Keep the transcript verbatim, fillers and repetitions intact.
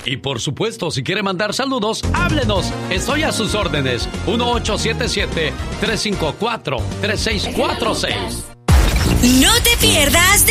Y por supuesto, si quiere mandar saludos, háblenos. Estoy a sus órdenes. uno ocho siete siete, tres cinco cuatro, tres seis cuatro seis. No te pierdas de